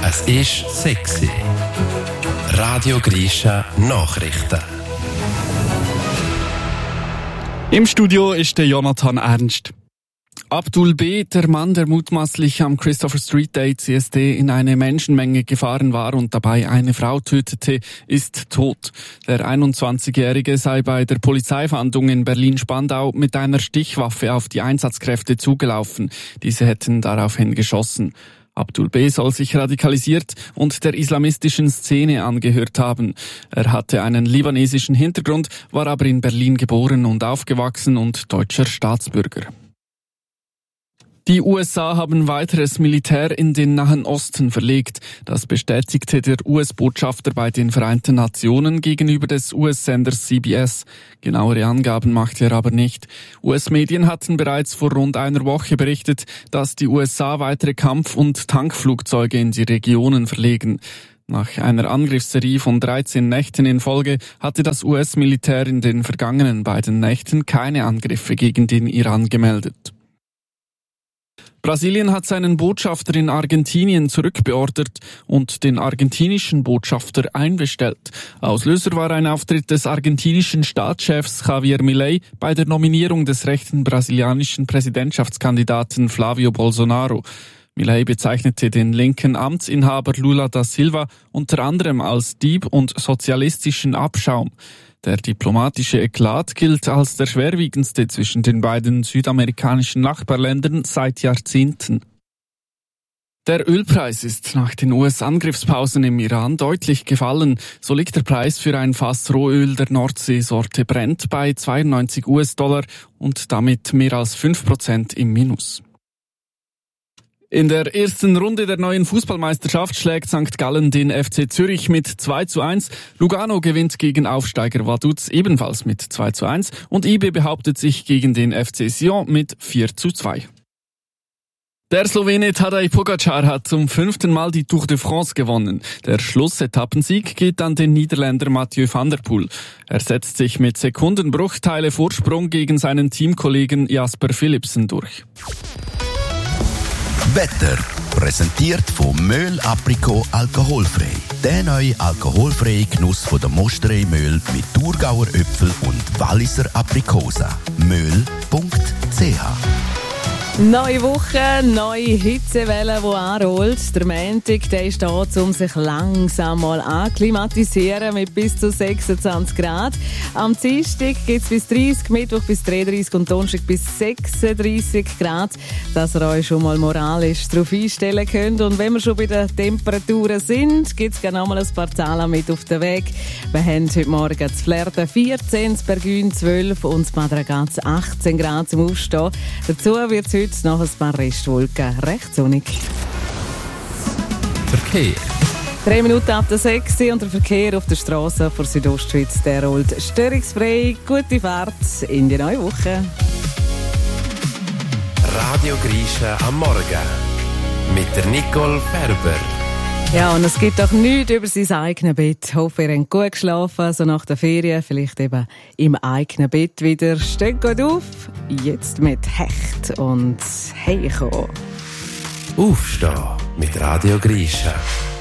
Es ist sexy. Radio Grisha Nachrichten. Im Studio ist der Jonathan Ernst. Abdul B., der Mann, der mutmaßlich am Christopher Street Day CSD in eine Menschenmenge gefahren war und dabei eine Frau tötete, ist tot. Der 21-Jährige sei bei der Polizeifahndung in Berlin-Spandau mit einer Stichwaffe auf die Einsatzkräfte zugelaufen. Diese hätten daraufhin geschossen. Abdul B. soll sich radikalisiert und der islamistischen Szene angehört haben. Er hatte einen libanesischen Hintergrund, war aber in Berlin geboren und aufgewachsen und deutscher Staatsbürger. Die USA haben weiteres Militär in den Nahen Osten verlegt. Das bestätigte der US-Botschafter bei den Vereinten Nationen gegenüber des US-Senders CBS. Genauere Angaben machte er aber nicht. US-Medien hatten bereits vor rund einer Woche berichtet, dass die USA weitere Kampf- und Tankflugzeuge in die Regionen verlegen. Nach einer Angriffsserie von 13 Nächten in Folge hatte das US-Militär in den vergangenen beiden Nächten keine Angriffe gegen den Iran gemeldet. Brasilien hat seinen Botschafter in Argentinien zurückbeordert und den argentinischen Botschafter einbestellt. Auslöser war ein Auftritt des argentinischen Staatschefs Javier Milei bei der Nominierung des rechten brasilianischen Präsidentschaftskandidaten Flavio Bolsonaro. Milei bezeichnete den linken Amtsinhaber Lula da Silva unter anderem als Dieb und sozialistischen Abschaum. Der diplomatische Eklat gilt als der schwerwiegendste zwischen den beiden südamerikanischen Nachbarländern seit Jahrzehnten. Der Ölpreis ist nach den US-Angriffspausen im Iran deutlich gefallen. So liegt der Preis für ein Fass Rohöl der Nordseesorte Brent bei $92 und damit mehr als 5% im Minus. In der ersten Runde der neuen Fußballmeisterschaft schlägt St. Gallen den FC Zürich mit 2:1. Lugano gewinnt gegen Aufsteiger Vaduz ebenfalls mit 2:1 und IB behauptet sich gegen den FC Sion mit 4:2. Der Slowene Tadej Pogačar hat zum 5. Mal die Tour de France gewonnen. Der Schlussetappensieg geht an den Niederländer Mathieu van der Poel. Er setzt sich mit Sekundenbruchteile Vorsprung gegen seinen Teamkollegen Jasper Philipsen durch. Wetter, präsentiert von Möhl Aprikot alkoholfrei. Der neue alkoholfreie Genuss von der Mosterei Möhl mit Thurgauer Äpfel und Walliser Aprikosen. Möhl.ch. Neue Woche, neue Hitzewelle, die anrollt. Der Montag, der ist da, um sich langsam mal akklimatisieren mit bis zu 26 Grad. Am Dienstag gibt es bis 30, Mittwoch bis 33 und Donnerstag bis 36 Grad, dass ihr euch schon mal moralisch darauf einstellen könnt. Und wenn wir schon bei den Temperaturen sind, gibt es gerne noch mal ein paar Zahlen mit auf den Weg. Wir haben heute Morgen das Flirten 14, das Bergün 12 und das Bad Ragaz 18 Grad zum Aufstehen. Dazu wird es heute noch ein paar Restwolken, recht sonnig. Verkehr. 3 Minuten ab der 6 und der Verkehr auf der Straße vor Südostschweiz, der rollt störungsfrei. Gute Fahrt in die neue Woche. Radio Grisha am Morgen. Mit der Nicole Ferber. Ja, und es gibt doch nichts über sein eigenes Bett. Ich hoffe, ihr habt gut geschlafen, so nach der Ferien, vielleicht eben im eigenen Bett wieder. Steht gut auf, jetzt mit Hecht und Heiko. Aufstehen mit Radio Grisha.